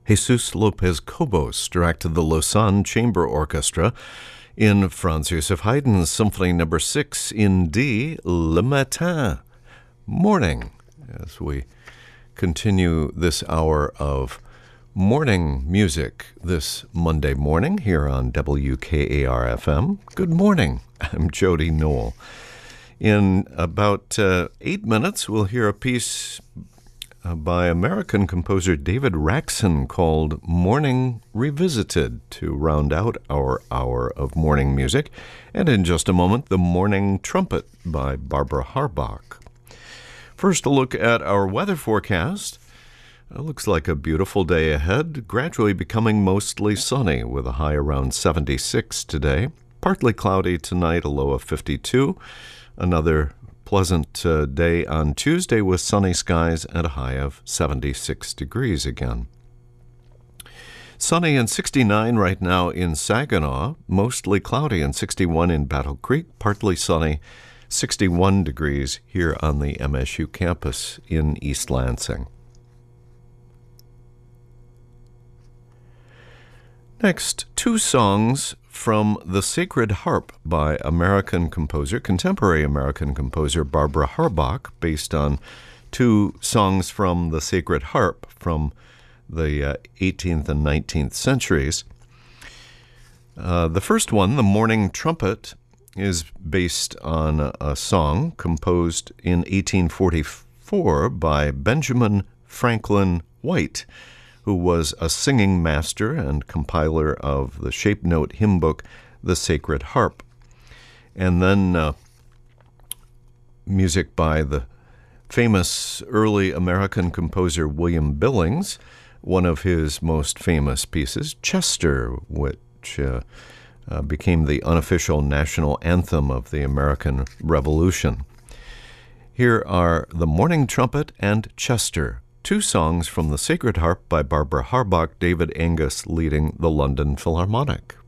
Jesus Lopez Cobos directed the Lausanne Chamber Orchestra in Franz Joseph Haydn's Symphony No. 6 in D, Le Matin, morning, as we continue this hour of morning music this Monday morning here on WKAR-FM. Good morning. I'm Jody Knoll. In about 8 minutes, we'll hear a piece by American composer David Raksin called Morning Revisited to round out our hour of morning music. And in just a moment, The Morning Trumpet by Barbara Harbach. First, a look at our weather forecast. It looks like a beautiful day ahead, gradually becoming mostly sunny with a high around 76 today. Partly cloudy tonight, a low of 52. Another pleasant day on Tuesday with sunny skies and a high of 76 degrees again. Sunny and 69 right now in Saginaw, mostly cloudy and 61 in Battle Creek, partly sunny, 61 degrees here on the MSU campus in East Lansing. Next, two songs from The Sacred Harp by contemporary American composer Barbara Harbach, based on two songs from The Sacred Harp from the 18th and 19th centuries. The first one, The Morning Trumpet, is based on a song composed in 1844 by Benjamin Franklin White, who was a singing master and compiler of the shape note hymn book, The Sacred Harp. And then music by the famous early American composer William Billings, one of his most famous pieces, Chester, which became the unofficial national anthem of the American Revolution. Here are The Morning Trumpet and Chester, two songs from The Sacred Harp by Barbara Harbach, David Angus leading the London Philharmonic.